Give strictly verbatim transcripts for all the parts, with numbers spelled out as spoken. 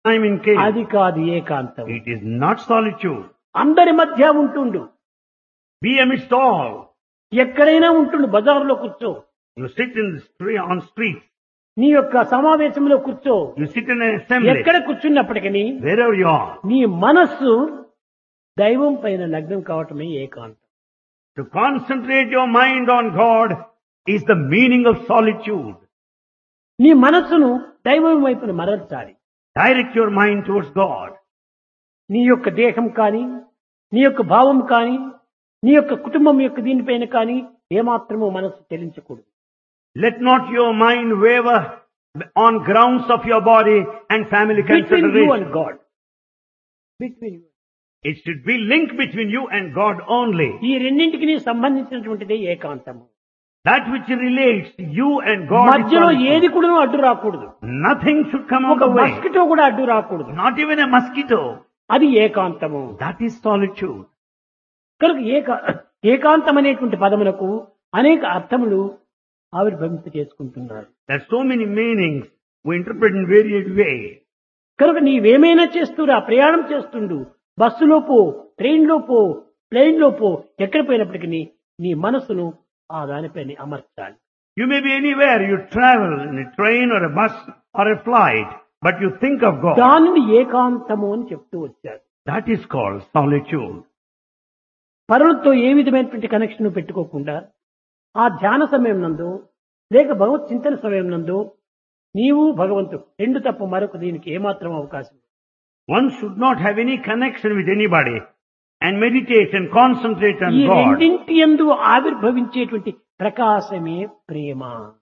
time in cave. అది కాదు ఏకాంతం. It is not solitude. అందరి మధ్య ఉంటుండు. Be amidst all. ఎక్కడైనా ఉంటుండు. బజార్లో కూర్చో, You sit in the street, on streets. నీ యొక్క సమావేశంలో కూర్చో, You sit in an assembly. ఎక్కడ కూర్చున్నప్పటికీ Wherever you are. నీ మనస్సు దైవం పైన లగ్నం కావటమే ఏకాంతం. To concentrate your mind on God is the meaning of solitude. నీ మనస్సును దైవం వైపున మరల్చాలి. Direct your mind towards God. నీ యొక్క దేహం కానీ, నీ యొక్క భావం కానీ, నీ యొక్క కుటుంబం యొక్క దీనిపైన కానీ ఏమాత్రమూ మనస్సు చెలించకూడదు. Let not your mind waver on grounds of your body and family Between you consideration. and God. Between you. It should be linked between you and God only. ఈ రెండింటికి సంబంధించినటువంటిదే ఏకాంతము. That which relates you and God is మధ్యలో solitude. ఏది కూడా అడ్డు రాకూడదు. Nothing should come on ఒక the way. Mosquito కూడా అడ్డు రాకూడదు. Not even a mosquito. అది ఏకాంతము. That is solitude. కనుక ఏక ఏకాంతం అనేటువంటి పదములకు అనేక అర్థములు ఆవిర్భవింప చేసుకుంటున్నారు. There are so many meanings we interpret in varied ways. కనుక నీవేమైనా చేస్తురా, ప్రయాణం చేస్తుండు, బస్సులో పో, ట్రైన్లో పో, ప్లేన్ లో పో, ఎక్కడ పోయినప్పటికీ నీ మనసును ఆ దానిపైన అమర్చాలి. You may be anywhere. You travel in a train or a bus or a flight, but you think of God. దానిని ఏకాంతము అని చెప్తూ వచ్చారు. That is called solitude. పరులతో ఏ విధమైనటువంటి కనెక్షన్ పెట్టుకోకుండా ఆ ధ్యాన సమయం నందు లేక భగవత్ చింతన సమయం నందు నీవు భగవంతుడు రెండు తప్ప మరొక దీనికి ఏమాత్రం అవకాశం లేదు. One should not have any connection with anybody and meditate and concentrate on ఈ God. రెండింటి యందు ఆవిర్భవించేటువంటి ప్రకాశమే ప్రేమ.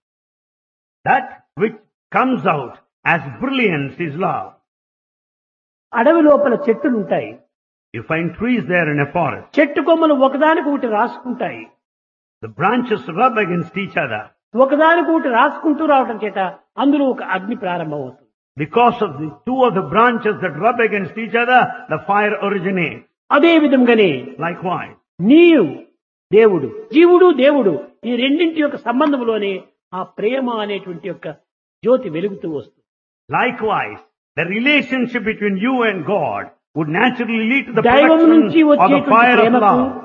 That which comes out as brilliance is love. అడవి లోపల చెట్టులు ఉంటాయి. You find trees there in a forest. చెట్టు కొమ్మలు ఒకదానికి ఒకటి రాసుకుంటాయి. The branches rub against each other. ఒకదానికి ఒకటి రాసుకుంటూ రావడం చేత అందులో ఒక అగ్ని ప్రారంభమవుతుంది. Because of the two of the branches that rub against each other, the fire originates. అదే విధంగానే Likewise, నీవు దేవుడు, జీవుడు దేవుడు, ఈ రెండింటి యొక్క సంబంధంలోనే ఆ ప్రేమ అనేటువంటి యొక్క జ్యోతి వెలుగుతూ వస్తుంది. likewise, the relationship between you and God would naturally lead to the దైవం నుంచి production of the వచ్చేటువంటి fire of ప్రేమకు, love.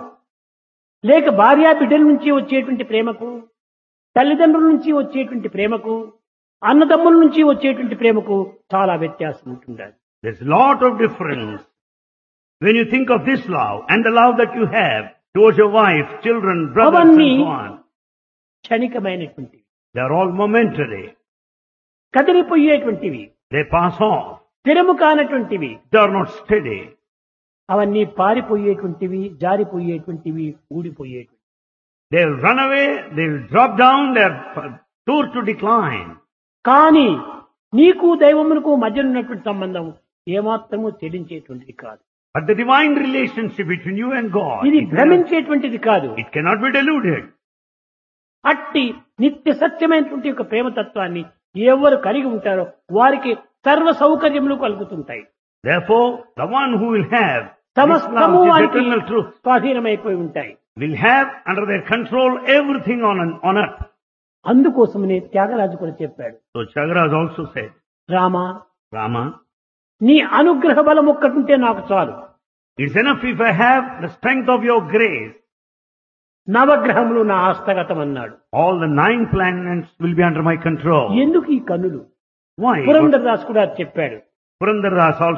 లేక భార్యా బిడ్డల నుంచి వచ్చేటువంటి ప్రేమకు, తల్లిదండ్రుల నుంచి వచ్చేటువంటి ప్రేమకు, అన్నదమ్ముల నుంచి వచ్చేటువంటి ప్రేమకు చాలా వ్యత్యాసం ఉంటుంది. There's a lot of difference when you think of this love and the love that you have towards your wife, children, brothers అవన్నీ and so on. క్షణికమైనటువంటివి, They are all momentary. కదిలిపోయేటువంటివి, They pass off. స్థిరము కానటువంటివి, They are not steady. అవన్నీ పారిపోయేటువంటివి, జారిపోయేటువంటివి, ఊడిపోయేటువంటివి. They'll run away, they'll drop down, they're sure to decline. కానీ నీకు దైవమునకు మధ్య ఉన్నటువంటి సంబంధం ఏమాత్రము చెల్లించేటువంటిది కాదు. But the divine relationship between you and God, ఇది it cannot, భ్రమించేటువంటిది కాదు. it cannot be deluded. అట్టి నిత్య సత్యమైనటువంటి యొక్క ప్రేమతత్వాన్ని ఎవరు కలిగి ఉంటారో వారికి సర్వ సౌకర్యములు కలుగుతుంటాయి. Therefore, the one who will have this సమస్తము love, this వారికి eternal truth, స్వాధీనమైపోయి ఉంటాయి. will have under their control everything on, on earth. అందుకోసమనే త్యాగరాజు కూడా చెప్పాడు, So Chagraj also said, Rama, Rama, నీ అనుగ్రహ బలం ఒక్కటుంటే నాకు చాలు. it's enough if I have the strength of your grace. నవగ్రహములు నా హస్తగతం అన్నాడు. All the nine planets will be under my control. ఎందుకు ఈ కన్నులు? Why? పురంధర్ దాస్ కూడా చెప్పాడు, Purandaras also